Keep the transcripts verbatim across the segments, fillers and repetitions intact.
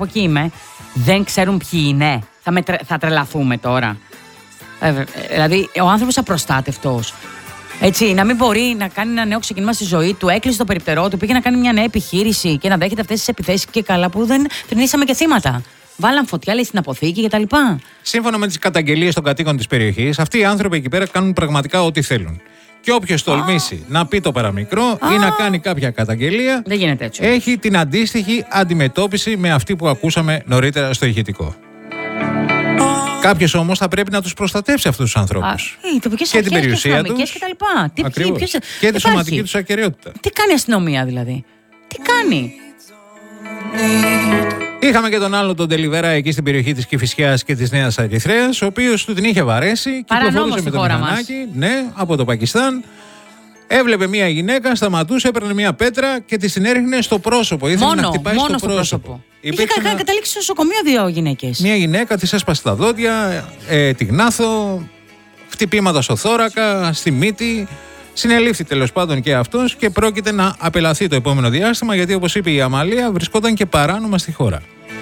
από εκεί είμαι, δεν ξέρουν ποιοι είναι. Θα, με, θα τρελαθούμε τώρα. Ε, δηλαδή, ο άνθρωπος απροστάτευτος. Έτσι, να μην μπορεί να κάνει ένα νέο ξεκίνημα στη ζωή του, έκλεισε το περιπτερό του, πήγε να κάνει μια νέα επιχείρηση και να δέχεται αυτές τις επιθέσεις και καλά που δεν θρηνήσαμε και θύματα. Βάλαν φωτιά, λέει, στην αποθήκη κτλ. Σύμφωνα με τις καταγγελίες των κατοίκων της περιοχής, αυτοί οι άνθρωποι εκεί πέρα κάνουν πραγματικά ό,τι θέλουν. Και όποιος τολμήσει να πει το παραμικρό ή να κάνει κάποια καταγγελία, δεν γίνεται έτσι. Έχει την αντίστοιχη αντιμετώπιση με αυτή που ακούσαμε νωρίτερα στο ηχητικό. Κάποιος όμως θα πρέπει να τους προστατεύσει αυτούς τους ανθρώπους. Και την περιουσία τους. Και, Ακριβώς. Τι, και τη σωματική τους ακεραιότητα. Τι κάνει η αστυνομία δηλαδή? Τι κάνει? Είχαμε και τον άλλο τον Τελιβέρα εκεί στην περιοχή της Κηφισιάς και της Νέας Ερυθρέας, ο οποίος του την είχε βαρέσει, κυκλοφορούσε με το μηχανάκι, ναι, από το Πακιστάν. Έβλεπε μια γυναίκα, σταματούσε, έπαιρνε μια πέτρα και τη την έριχνε στο πρόσωπο. Ήθελε μόνο, να χτυπάει μόνο στο, στο πρόσωπο. πρόσωπο. Είχε ένα... καταλήξει στο νοσοκομείο δύο γυναίκες. Μια γυναίκα της έσπασε τα δόντια, ε, τη γνάθο, χτυπήματα στο θώρακα, στη μύτη. Συνελήφθη τέλος πάντων και αυτός και πρόκειται να απελαθεί το επόμενο διάστημα, γιατί όπως είπε η Αμαλία, βρισκόταν και παράνομα στη χώρα.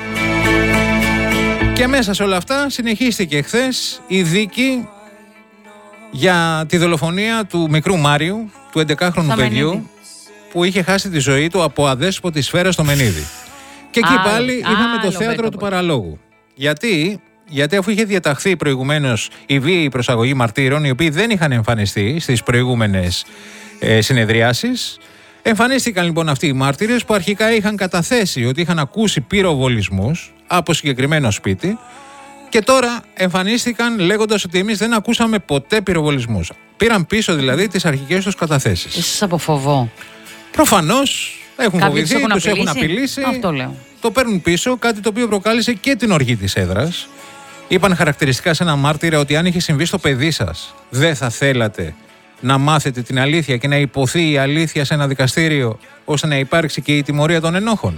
Και μέσα σε όλα αυτά συνεχίστηκε χθες η δίκη για τη δολοφονία του μικρού Μάριου, του έντεκαχρονου παιδιού, που είχε χάσει τη ζωή του από αδέσποτη σφαίρα στο Μενίδη. Και εκεί άλλο, πάλι είχαμε το θέατρο του παραλόγου. Γιατί, γιατί αφού είχε διαταχθεί προηγουμένως η βίαιη προσαγωγή μαρτύρων, οι οποίοι δεν είχαν εμφανιστεί στις προηγούμενες ε, συνεδριάσεις, εμφανίστηκαν λοιπόν αυτοί οι μάρτυρες που αρχικά είχαν καταθέσει ότι είχαν ακούσει πυροβολισμούς από συγκεκριμένο σπίτι. Και τώρα εμφανίστηκαν λέγοντας ότι εμείς δεν ακούσαμε ποτέ πυροβολισμούς. Πήραν πίσω δηλαδή τις αρχικές τους καταθέσεις. Ίσως από φοβό. Προφανώς έχουν Κάποιοι φοβηθεί, τους έχουν απειλήσει. Αυτό λέω. Το παίρνουν πίσω, κάτι το οποίο προκάλεσε και την οργή της έδρας. Είπαν χαρακτηριστικά σε ένα μάρτυρα ότι αν είχε συμβεί στο παιδί σας, δεν θα θέλατε να μάθετε την αλήθεια και να υποθεί η αλήθεια σε ένα δικαστήριο, ώστε να υπάρξει και η τιμωρία των ενόχων.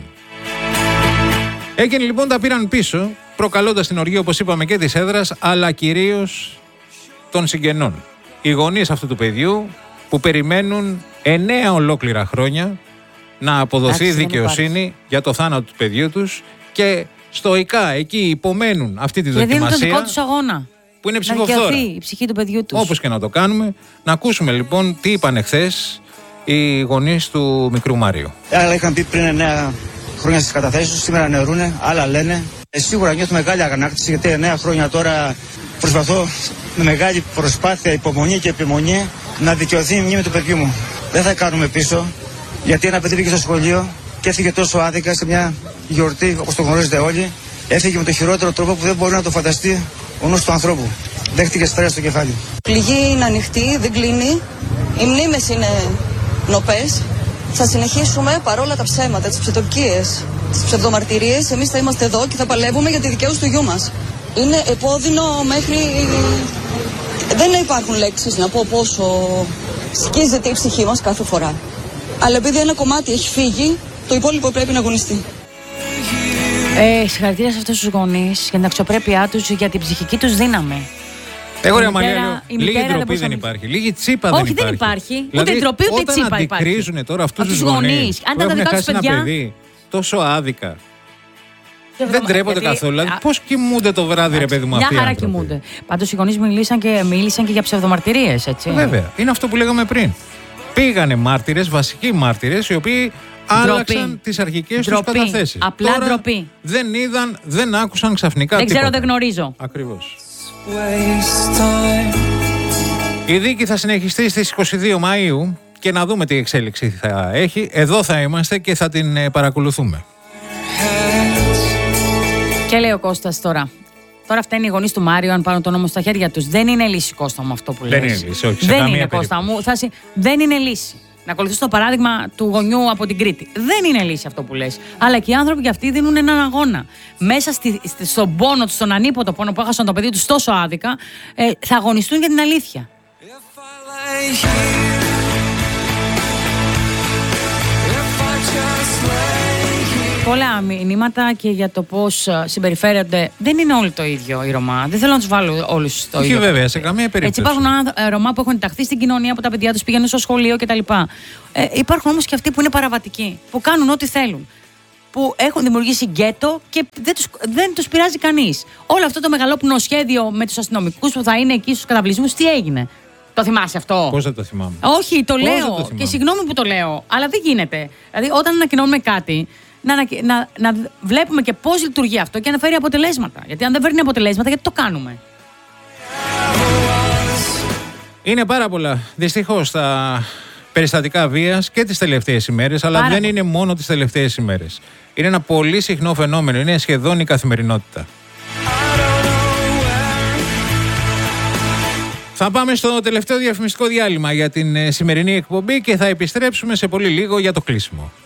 Έγινε λοιπόν, τα πήραν πίσω, προκαλώντας την οργή, όπως είπαμε, και της έδρας, αλλά κυρίως των συγγενών. Οι γονείς αυτού του παιδιού που περιμένουν εννέα ολόκληρα χρόνια να αποδοθεί Άξι, δικαιοσύνη για το θάνατο του παιδιού τους και στοικά εκεί υπομένουν αυτή τη δοκιμασία. Γιατί είναι το δικό τους αγώνα. Που είναι ψυχοφθόρα. Η ψυχή του παιδιού τους. Όπως και να το κάνουμε, να ακούσουμε λοιπόν τι είπαν εχθές οι γονείς του μικρού Μάριου. Άλλα είχαν πει πριν εννέα χρόνια στις καταθέσεις τους, σήμερα νερούνε, άλλα λένε. Ε, σίγουρα νιώθω μεγάλη αγανάκτηση, γιατί εννέα χρόνια τώρα προσπαθώ με μεγάλη προσπάθεια, υπομονή και επιμονή να δικαιωθεί η μνήμη του παιδιού μου. Δεν θα κάνουμε πίσω, γιατί ένα παιδί πήγε στο σχολείο και έφυγε τόσο άδικα σε μια γιορτή, όπως το γνωρίζετε όλοι. Έφυγε με το χειρότερο τρόπο που δεν μπορεί να το φανταστεί ο νους του ανθρώπου. Δέχτηκε στρες στο κεφάλι. Η πληγή είναι ανοιχτή, δεν κλείνει. Οι μνήμες είναι νοπές. Θα συνεχίσουμε παρόλα τα ψέματα, τις ψευδοκίες, τις ψευδομαρτυρίες. Εμείς θα είμαστε εδώ και θα παλεύουμε για τη δικαίωση του γιού μας. Είναι επώδυνο μέχρι... Δεν υπάρχουν λέξεις να πω πόσο σκίζεται η ψυχή μας κάθε φορά. Αλλά επειδή ένα κομμάτι έχει φύγει, το υπόλοιπο πρέπει να αγωνιστεί. Ε, συγχαρητήρια σε αυτούς τους γονείς για την αξιοπρέπειά τους, για την ψυχική τους δύναμη. Εγώ ρε Αμαλία λέω, λίγη ντροπή δεν υπάρχει, λίγη τσίπα δεν υπάρχει. Όχι, δεν υπάρχει, δηλαδή, ούτε ντροπή ούτε τσίπα υπάρχει. Όταν αντικρίζουν τώρα αυτούς τους γονείς που έχουν χάσει ένα παιδί τόσο άδικα, δεν τρέπονται καθόλου. Δηλαδή, πώς κοιμούνται το βράδυ, ρε παιδί μου, αυτοί οι άνθρωποι? Μια χαρά κοιμούνται. Πάντως οι γονείς μίλησαν και, μίλησαν και για ψευδομαρτυρίες, έτσι. Βέβαια, είναι αυτό που λέγαμε πριν. Πήγανε μάρτυρες, βασικοί μάρτυρες, οι οποίοι άλλαξαν τις αρχικές τους καταθέσεις. Απλά τώρα ντροπή. Δεν είδαν, δεν άκουσαν ξαφνικά δεν τίποτα. Δεν ξέρω, δεν γνωρίζω. Ακριβώς. Η δίκη θα συνεχιστεί στις είκοσι δύο Μαΐου και να δούμε τι εξέλιξη θα έχει. Εδώ θα είμαστε και θα την ε, παρακολουθούμε. Και λέει ο Κώστας τώρα. Τώρα φταίνει οι γονείς του Μάριου αν πάρουν τον νόμο στα χέρια τους. Δεν είναι λύση, Κώστα μου, αυτό που λες. Δεν είναι λύση, όχι. Δεν είναι, Κώστα μου. Θα συ... Δεν είναι λύση. Να ακολουθήσω το παράδειγμα του γονιού από την Κρήτη. Δεν είναι λύση αυτό που λες. Αλλά και οι άνθρωποι και αυτοί δίνουν έναν αγώνα. Μέσα στη, στη, στον πόνο του, στον ανίποτο πόνο που έχασαν το παιδί του τόσο άδικα, ε, θα αγωνιστούν για την αλήθεια. Πολλά μηνύματα και για το πώς συμπεριφέρονται. Δεν είναι όλοι το ίδιο οι Ρωμά. Δεν θέλω να τους βάλω όλους στο Όχι, ίδιο. Όχι βέβαια, σε καμία περίπτωση. Έτσι υπάρχουν Ρωμά που έχουν ενταχθεί στην κοινωνία, που τα παιδιά τους πηγαίνουν στο σχολείο κτλ. Ε, υπάρχουν όμως και αυτοί που είναι παραβατικοί, που κάνουν ό,τι θέλουν. που έχουν δημιουργήσει γκέτο και δεν τους, δεν τους πειράζει κανείς. Όλο αυτό το μεγαλόπνο σχέδιο με τους αστυνομικούς που θα είναι εκεί στους καταβλισμούς, τι έγινε? Το θυμάσαι αυτό? Πώς δεν το θυμάμαι? Όχι, το Πώς λέω το και συγγνώμη που το λέω, αλλά δεν γίνεται. Δηλαδή, όταν ανακοινώνουμε κάτι, να, να, να βλέπουμε και πώς λειτουργεί αυτό και να φέρει αποτελέσματα. Γιατί αν δεν φέρνει αποτελέσματα, γιατί το κάνουμε? Είναι πάρα πολλά, δυστυχώς, τα περιστατικά βίας και τις τελευταίες ημέρες, αλλά Πάρα δεν πολύ. είναι μόνο τις τελευταίες ημέρες. Είναι ένα πολύ συχνό φαινόμενο, είναι σχεδόν η καθημερινότητα. Θα πάμε στο τελευταίο διαφημιστικό διάλειμμα για την σημερινή εκπομπή και θα επιστρέψουμε σε πολύ λίγο για το κλείσιμο.